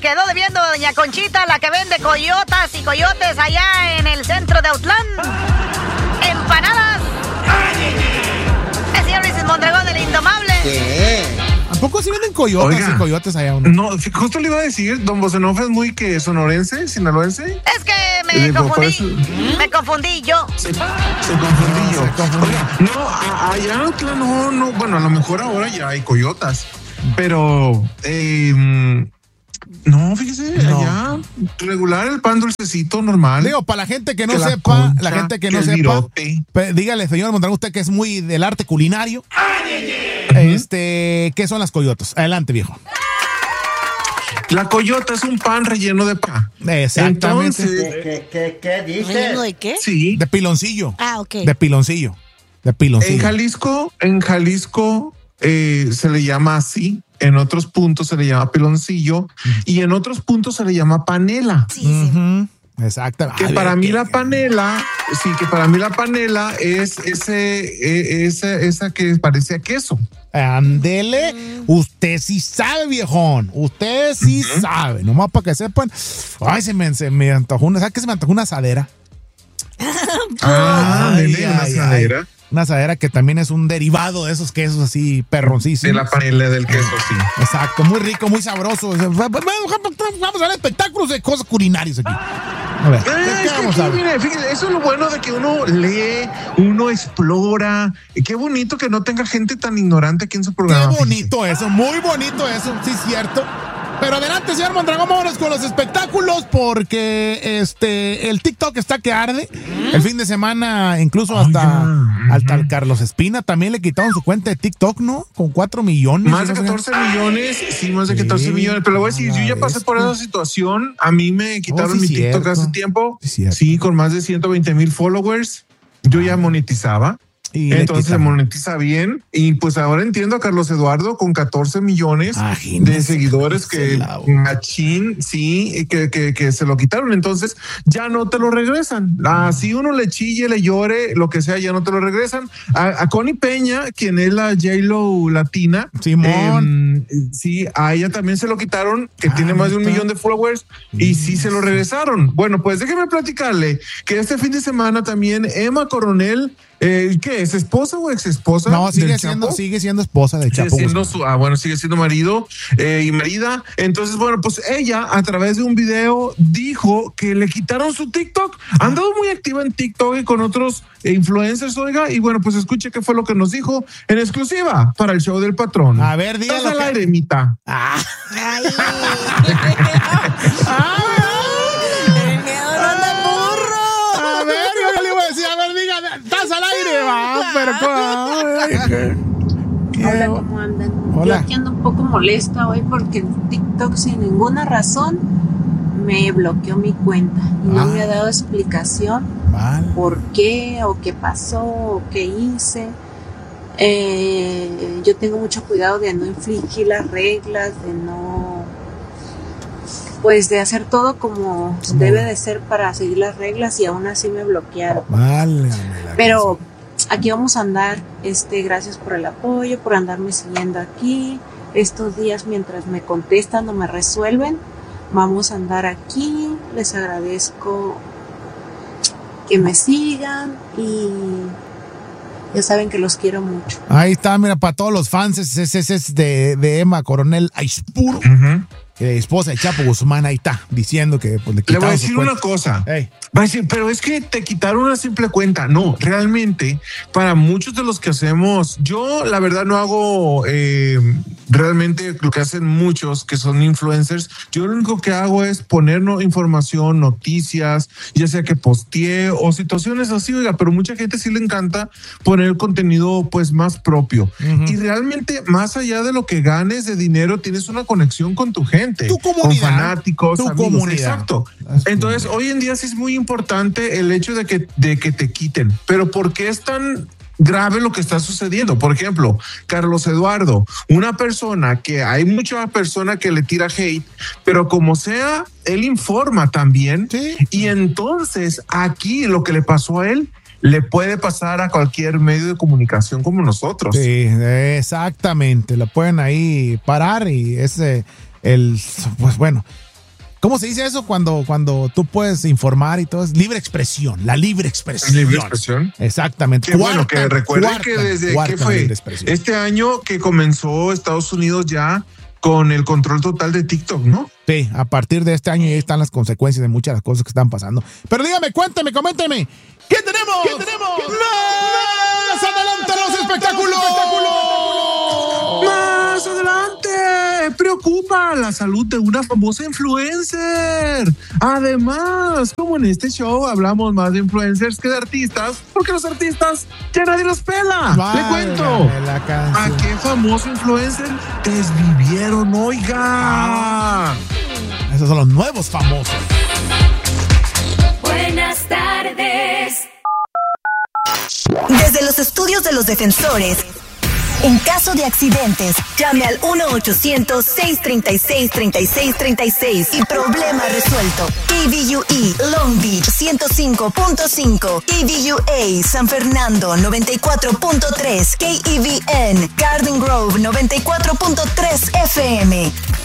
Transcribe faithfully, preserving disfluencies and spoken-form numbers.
quedó debiendo doña Conchita, la que vende coyotas y coyotes allá en el centro de Autlán. Empanadas. El señor Luis Mondragón, el indomable. ¿Qué? ¿A poco sí venden coyotas Oiga, y coyotes allá? Uno? No, justo le iba a decir, don Bosenhoff es muy que sonorense, sinaloense. Es que me Eh, confundí. por eso- Me confundí yo. Se, se confundí yo. Se confundió. Oiga, no, a- allá en Autlán no, no, bueno, a lo mejor ahora ya hay coyotas, pero eh, no, fíjese, No. allá regular el pan dulcecito normal. Digo, para la gente que no Que la sepa, concha, la gente que que no el sepa, virote. pe- dígale, señor Mondragón, usted que es muy del arte culinario, este, ¿qué son las coyotas? Adelante, viejo. La coyota es un pan relleno de pan. Exactamente. Entonces, ¿Qué, qué, qué dices? ¿Relleno de qué? sí. De piloncillo. Ah, ok. De piloncillo. De En piloncillo. Jalisco, en Jalisco eh, se le llama así, en otros puntos se le llama piloncillo y en otros puntos se le llama panela. Sí, sí. Ujú. Exacto. Que Ay, para ay, mí qué- la panela, sí, que para mí la panela es ese, eh, esa, esa que parece a queso. Ándele, usted sí sabe, viejón. Usted sí sabe. Nomás para que sepan. Ay, se me, se me antojó una. ¿Sabes qué se me antojó? Una asadera. Ah, Ay, nene, una ay, asadera. ay. Una asadera que también es un derivado de esos quesos así perroncísimos. De la panela del queso, sí. Exacto, muy rico, muy sabroso. Vamos a ver espectáculos de cosas culinarias aquí. A ver, ¿qué, Ah, qué es que vamos a aquí, ver? mire, fíjese, eso es lo bueno de que uno lee, uno explora. Y qué bonito que no tenga gente tan ignorante aquí en su programa. Qué bonito eso, muy bonito eso, sí es cierto. Pero adelante, señor Mondragón, vámonos con los espectáculos porque este el TikTok está que arde. El fin de semana, incluso hasta, Oiga, hasta al Carlos Espina también le quitaron su cuenta de TikTok, ¿no? Con cuatro millones. Más de no sé. catorce millones, sí, más de Sí, catorce millones. Pero le voy a decir, a yo la ya pasé por bestia. esa situación. A mí me quitaron Oh, sí, mi TikTok cierto. hace tiempo. Sí, cierto. Sí, con más de ciento veinte mil followers. Yo ya monetizaba. Y le Entonces se quitaron. monetiza bien. Y pues ahora entiendo a Carlos Eduardo con catorce millones Imagínese, de seguidores que pelado. machín, sí, que, que, que se lo quitaron. Entonces ya no te lo regresan. Así uno le chille, le llore, lo que sea, ya no te lo regresan. A, a Connie Peña, quien es la J-Lo latina. Simón. eh, sí, a ella también se lo quitaron, que Ah, tiene más de un ¿neta? millón de followers y sí se lo regresaron. Bueno, pues déjeme platicarle que este fin de semana también Emma Coronel, eh, ¿qué es? ¿Esposa o ex esposa? No, sigue del siendo, Chapo? sigue siendo esposa de Sigue Chapo siendo Guzmán. su, ah, bueno, sigue siendo marido eh, y marida. Entonces, bueno, pues ella a través de un video dijo que le quitaron su TikTok. Ha andado muy activa en TikTok y con otros eh, influencers, oiga. Y bueno, pues escuche qué fue lo que nos dijo en exclusiva para el show del patrón. A ver, dígalo Estás al que- aire, Mita. Ah, Ay. El miedo no anda burro. a ver, yo le iba a decir, a ver, diga, estás al aire, va, pero ay, qué- Hola, ¿cómo andan? Hola. Yo aquí ando un poco molesta hoy porque en TikTok sin ninguna razón me bloqueó mi cuenta y no Ah. me ha dado explicación Mal. por qué o qué pasó o qué hice. Eh, yo tengo mucho cuidado de no infringir las reglas, de no, pues de hacer todo como Como- debe de ser para seguir las reglas y aún así me bloquearon. Válgame la Pero aquí vamos a andar, este, gracias por el apoyo, por andarme siguiendo aquí. Estos días mientras me contestan o me resuelven, vamos a andar aquí. Les agradezco que me sigan y ya saben que los quiero mucho. Ahí está, mira, para todos los fans, ese es, es de, de Emma Coronel Aispuro, eh, esposa de Chapo Guzmán, ahí está, diciendo que pues, le Le quitaron voy a su decir cuenta. una cosa. Ey. Va a decir, pero es que te quitaron una simple cuenta. No, realmente, para muchos de los que hacemos, yo la verdad no hago eh, realmente lo que hacen muchos que son influencers. Yo lo único que hago es poner no- información, noticias, ya sea que posteé o situaciones así, oiga, pero mucha gente sí le encanta poner contenido pues más propio. Ujú. Y realmente, más allá de lo que ganes de dinero, tienes una conexión con tu gente, Tu comunidad. con fanáticos, Tu amigos. comunidad. Exacto. Es Entonces, hoy en día sí es muy importante el hecho de que, de que te quiten. Pero ¿por qué es tan grave lo que está sucediendo? Por ejemplo, Carlos Eduardo, una persona que hay mucha persona que le tira hate, pero como sea, él informa también. Sí. Y entonces aquí lo que le pasó a él le puede pasar a cualquier medio de comunicación como nosotros. Sí, exactamente. La pueden ahí parar y ese, el, pues bueno, ¿Cómo se dice eso cuando, cuando tú puedes informar y todo? Es libre expresión, la libre expresión. Libre expresión. Exactamente. Qué bueno, que recuerden que desde que fue este año que comenzó Estados Unidos ya con el control total de TikTok, ¿no? Sí, a partir de este año ya están las consecuencias de muchas de las cosas que están pasando. Pero dígame, cuénteme, coménteme. ¿Qué tenemos? ¿Qué tenemos? ¡Más adelante los espectáculos! ¡Más adelante! Preocupa la salud de una famosa influencer. Además, como en este show hablamos más de influencers que de artistas, porque los artistas ya nadie los pela. Vale, Le cuento. ¿A qué famoso influencer desvivieron, oiga? Ah, esos son los nuevos famosos. Buenas tardes. Desde los estudios de los defensores, en caso de accidentes, llame al uno ochocientos, seiscientos treinta y seis, treinta y seis treinta y seis y problema resuelto. K V U E Long Beach ciento cinco punto cinco, K V U A San Fernando noventa y cuatro punto tres, K E V N Garden Grove noventa y cuatro punto tres F M.